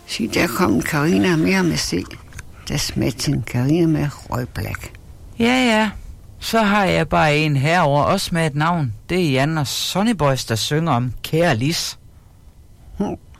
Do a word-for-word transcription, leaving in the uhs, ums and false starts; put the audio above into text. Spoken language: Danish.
Se, der kom Karina mere med se. Der smed en Karina med røgblæk. Ja, ja. Så har jeg bare en herover også med et navn. Det er Jan og Sonny Boys, der synger om Kære Lis. Hm.